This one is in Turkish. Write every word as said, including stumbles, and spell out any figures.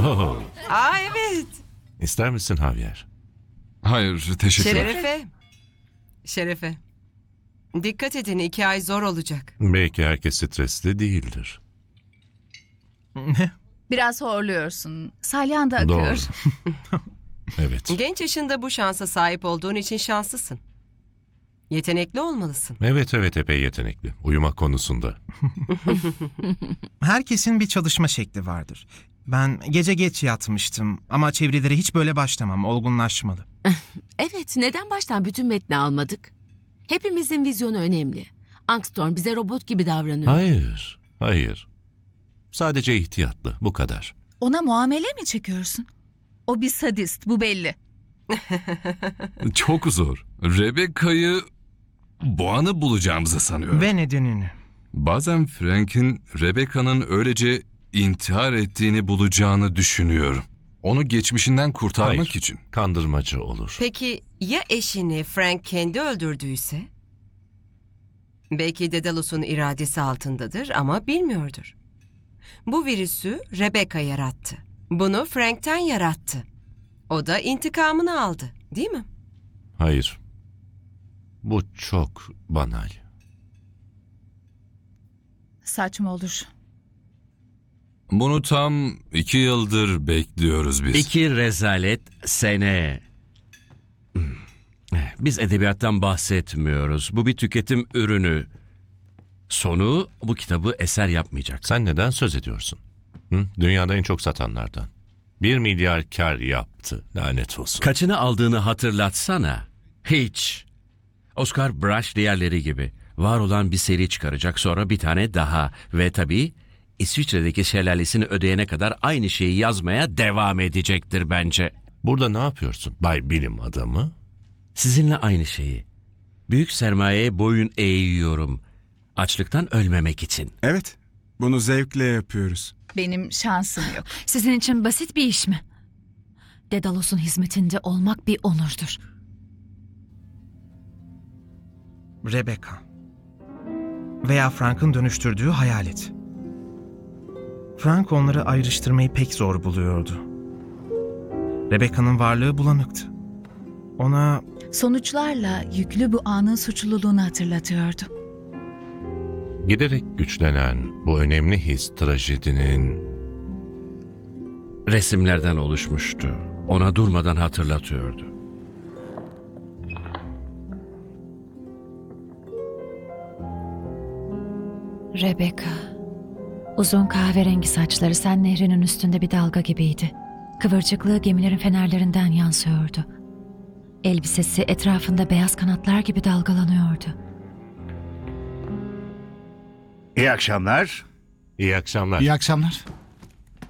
Oh, Aa evet. ister misin Javier? Hayır, teşekkürler. Şerefe. Şerefe. Dikkat edin, iki ay zor olacak. Belki herkes stresli değildir. Ne? Biraz horluyorsun. Salyan da Doğru. akıyor. Evet. Genç yaşında bu şansa sahip olduğun için şanslısın. Yetenekli olmalısın. Evet evet epey yetenekli. Uyumak konusunda. Herkesin bir çalışma şekli vardır. Ben gece geç yatmıştım ama çevirilere hiç böyle başlamam. Olgunlaşmalı. Evet, neden baştan bütün metni almadık? Hepimizin vizyonu önemli. Angstorm bize robot gibi davranıyor. Hayır. Hayır. Sadece ihtiyatlı. Bu kadar. Ona muamele mi çekiyorsun? O bir sadist, bu belli. Çok zor. Rebecca'yı boğanı bulacağımızı sanıyorum. Ve nedenini. Bazen Frank'in Rebecca'nın öylece intihar ettiğini bulacağını düşünüyorum. Onu geçmişinden kurtarmak Hayır. için. Kandırmacı olur. Peki ya eşini Frank kendi öldürdüyse? Belki Daedalus'un iradesi altındadır ama bilmiyordur. Bu virüsü Rebecca yarattı. Bunu Frank'ten yarattı. O da intikamını aldı, değil mi? Hayır. Bu çok banal. Saçma olur. Bunu tam iki yıldır bekliyoruz biz. İki rezalet sene. Biz edebiyattan bahsetmiyoruz. Bu bir tüketim ürünü. Sonu bu kitabı eser yapmayacak. Sen neden söz ediyorsun? Hı? Dünyada en çok satanlardan. Bir milyar kar yaptı. Lanet olsun. Kaçını aldığını hatırlatsana. Hiç. Oscar Brush diğerleri gibi. Var olan bir seri çıkaracak, sonra bir tane daha. Ve tabii İsviçre'deki şelalesini ödeyene kadar aynı şeyi yazmaya devam edecektir bence. Burada ne yapıyorsun Bay Bilim Adamı? Sizinle aynı şeyi. Büyük sermayeye boyun eğiyorum. Açlıktan ölmemek için. Evet, bunu zevkle yapıyoruz. Benim şansım yok. Sizin için basit bir iş mi? Daedalus'un hizmetinde olmak bir onurdur. Rebecca. Veya Frank'ın dönüştürdüğü hayalet. Frank onları ayrıştırmayı pek zor buluyordu. Rebecca'nın varlığı bulanıktı. Ona Sonuçlarla yüklü bu anın suçluluğunu hatırlatıyordu. Giderek güçlenen bu önemli his trajedinin... Resimlerden oluşmuştu. Ona durmadan hatırlatıyordu. Rebecca. Uzun kahverengi saçları Sen Nehri'nin üstünde bir dalga gibiydi. Kıvırcıklığı gemilerin fenerlerinden yansıyordu. Elbisesi etrafında beyaz kanatlar gibi dalgalanıyordu. İyi akşamlar. İyi akşamlar. İyi akşamlar.